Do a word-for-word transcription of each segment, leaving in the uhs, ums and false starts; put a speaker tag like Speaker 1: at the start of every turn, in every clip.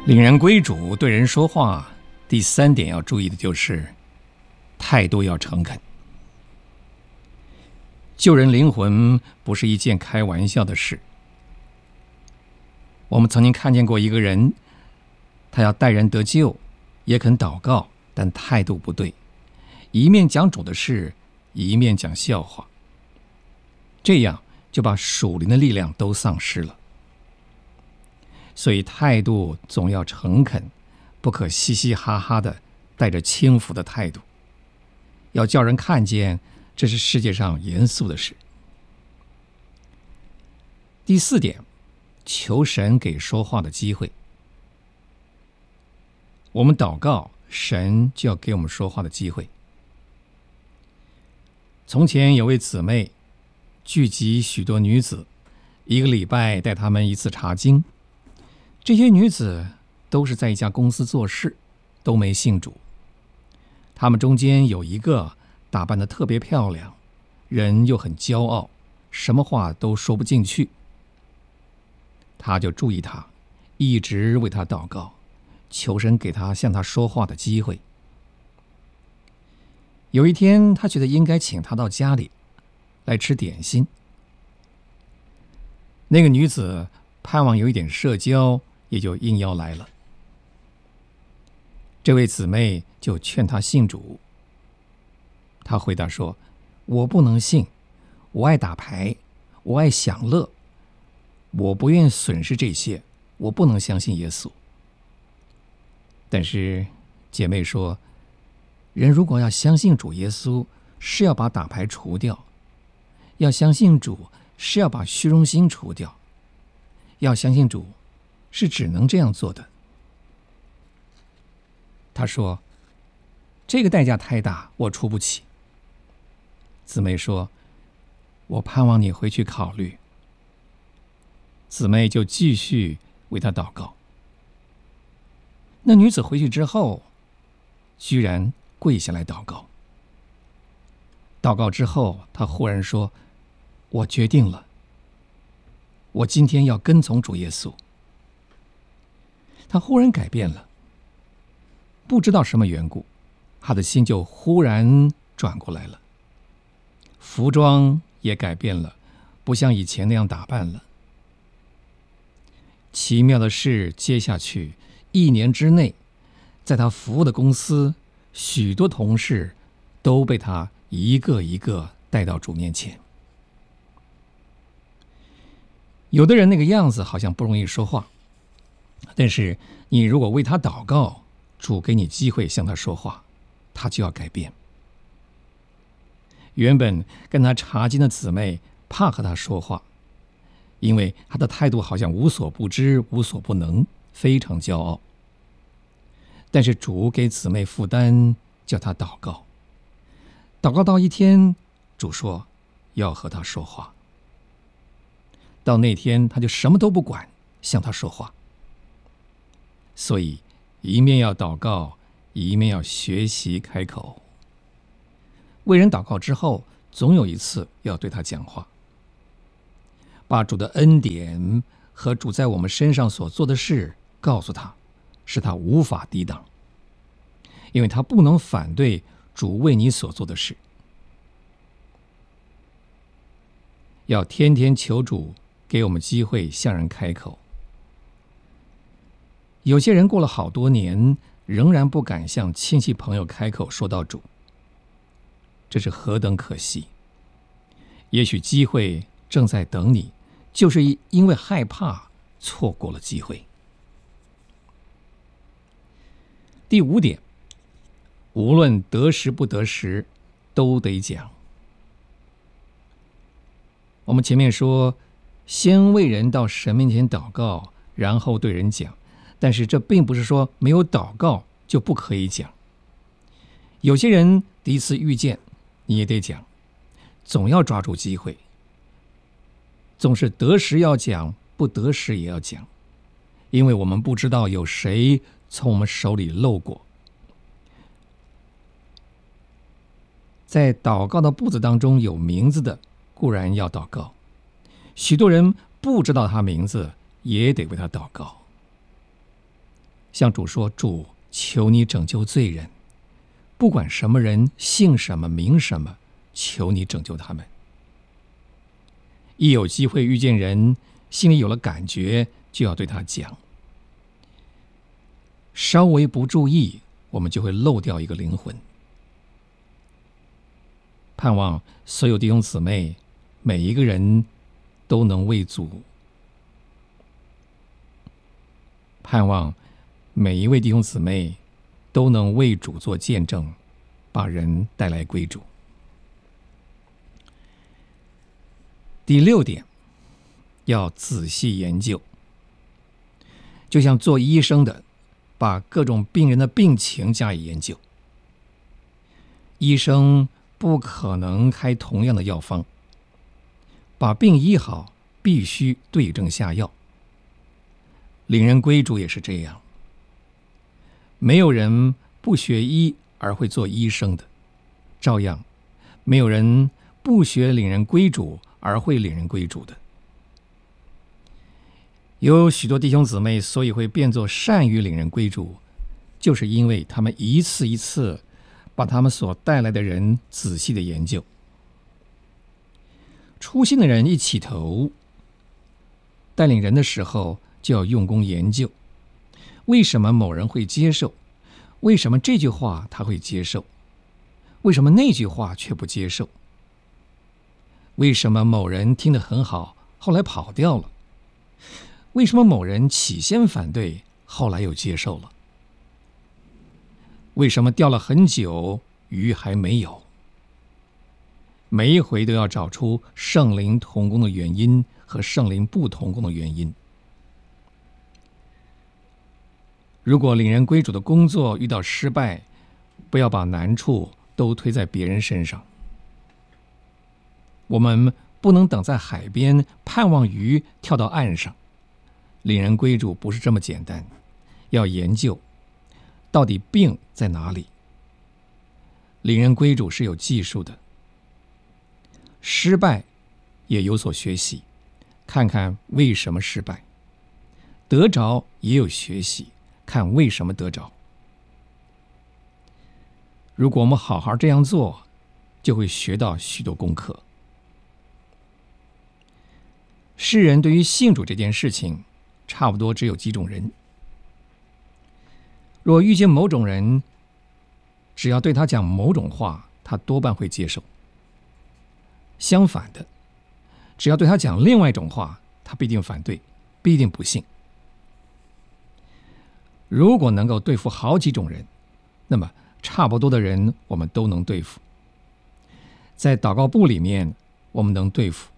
Speaker 1: 领人归主，对人说话，第三点要注意的就是态度要诚恳。救人灵魂不是一件开玩笑的事。我们曾经看见过一个人，他要带人得救，也肯祷告，但态度不对，一面讲主的事，一面讲笑话，这样就把属灵的力量都丧失了。所以态度总要诚恳，不可嘻嘻哈哈的，带着轻浮的态度，要叫人看见这是世界上严肃的事。第四点，求神给说话的机会。我们祷告，神就要给我们说话的机会。从前有位姊妹聚集许多女子，一个礼拜带她们一次查经。这些女子都是在一家公司做事，都没信主。她们中间有一个打扮得特别漂亮，人又很骄傲，什么话都说不进去。她就注意她，一直为她祷告，求神给她向她说话的机会。有一天，她觉得应该请她到家里来吃点心。那个女子盼望有一点社交，也就应邀来了。这位姊妹就劝她信主。她回答说：我不能信，我爱打牌，我爱享乐，我不愿损失这些，我不能相信耶稣。但是姐妹说，人如果要相信主耶稣，是要把打牌除掉，要相信主是要把虚荣心除掉，要相信主是只能这样做的。他说，这个代价太大，我出不起。姊妹说，我盼望你回去考虑。姊妹就继续为他祷告。那女子回去之后，居然跪下来祷告。祷告之后，她忽然说，我决定了，我今天要跟从主耶稣。她忽然改变了，不知道什么缘故，她的心就忽然转过来了，服装也改变了，不像以前那样打扮了。奇妙的是，接下去一年之内，在她服务的公司，许多同事都被她一个一个带到主面前。有的人那个样子好像不容易说话，但是你如果为他祷告，主给你机会向他说话，他就要改变。原本跟他查经的姊妹怕和他说话，因为他的态度好像无所不知、无所不能，非常骄傲。但是主给姊妹负担，叫他祷告。祷告到一天，主说要和他说话。到那天，他就什么都不管，向他说话。所以一面要祷告，一面要学习开口。为人祷告之后，总有一次要对他讲话，把主的恩典和主在我们身上所做的事告诉他，使他无法抵挡，因为他不能反对主为你所做的事。要天天求主给我们机会向人开口。有些人过了好多年，仍然不敢向亲戚朋友开口说到主，这是何等可惜！也许机会正在等你，就是因为害怕错过了机会。第五点，无论得时不得时，都得讲。我们前面说，先为人到神面前祷告，然后对人讲。但是这并不是说没有祷告就不可以讲。有些人第一次遇见，你也得讲，总要抓住机会，总是得时要讲，不得时也要讲，因为我们不知道有谁从我们手里漏过。在祷告的步子当中有名字的，固然要祷告，许多人不知道他名字，也得为他祷告。 向主说：主，求你拯救罪人，不管什么人，姓什么，名什么，求你拯救他们。一有机会遇见人，心里有了感觉，就要对他讲。稍微不注意，我们就会漏掉一个灵魂。盼望所有弟兄姊妹，每一个人都能为主，盼望每一位弟兄姊妹都能为主做见证，把人带来归主。第六点，要仔细研究，就像做医生的，把各种病人的病情加以研究。医生不可能开同样的药方，把病医好必须对症下药。领人归主也是这样，没有人不学医而会做医生的，照样没有人不学领人归主而会领人归主的。有许多弟兄姊妹所以会变作善于领人归主，就是因为他们一次一次把他们所带来的人仔细的研究。初心的人一起头，带领人的时候就要用功研究，为什么某人会接受？为什么这句话他会接受？为什么那句话却不接受？为什么某人听得很好，后来跑掉了？为什么某人起先反对，后来又接受了？为什么钓了很久，鱼还没有？每一回都要找出圣灵同工的原因和圣灵不同工的原因。如果领人归主的工作遇到失败，不要把难处都推在别人身上。我们不能等在海边盼望鱼跳到岸上。领人归主不是这么简单，要研究到底病在哪里。领人归主是有技术的，失败也有所学习，看看为什么失败；得着也有学习，看为什么得着。如果我们好好这样做，就会学到许多功课。世人对于信主这件事情，差不多只有几种人。若遇见某种人，只要对他讲某种话，他多半会接受。相反的，只要对他讲另外一种话，他必定反对，必定不信。如果能够对付好几种人，那么差不多的人我们都能对付。在祷告部里面，我们能对付。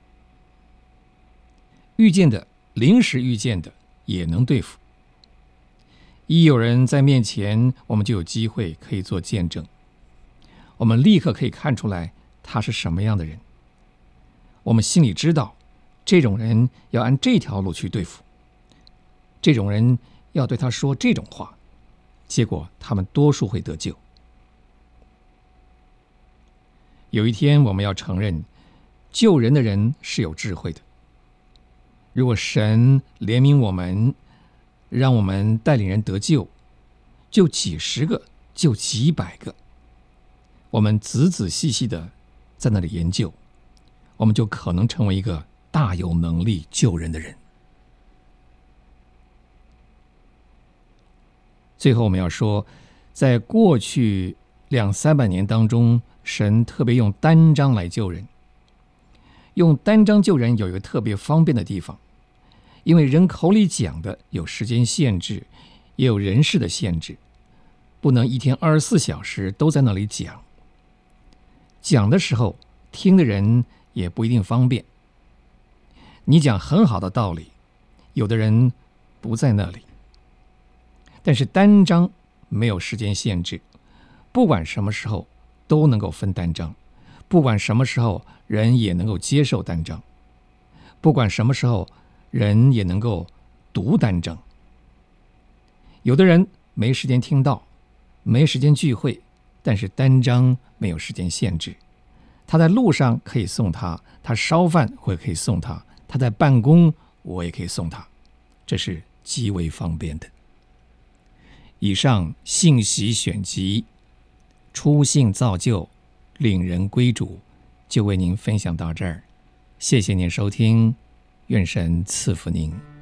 Speaker 1: 遇见的，临时遇见的也能对付。一有人在面前，我们就有机会可以做见证。我们立刻可以看出来他是什么样的人。我们心里知道，这种人要按这条路去对付，这种人要对他说这种话，结果他们多数会得救。有一天我们要承认，救人的人是有智慧的。如果神怜悯我们，让我们带领人得救，就几十个，就几百个，我们仔仔细细的在那里研究，我们就可能成为一个大有能力救人的人。最后我们要说，在过去两三百年当中，神特别用单章来救人。用单章救人有一个特别方便的地方，因为人口里讲的有时间限制，也有人事的限制，不能一天二十四小时都在那里讲。讲的时候，听的人也不一定方便。你讲很好的道理，有的人不在那里。但是单章没有时间限制，不管什么时候都能够分单章，不管什么时候人也能够接受单章，不管什么时候人也能够读单章。有的人没时间听到，没时间聚会，但是单章没有时间限制。他在路上可以送他，他烧饭我也可以送他，他在办公我也可以送他，这是极为方便的。 以上信息选集，初信造就，领人归主，就为您分享到这儿。谢谢您收听，愿神赐福您。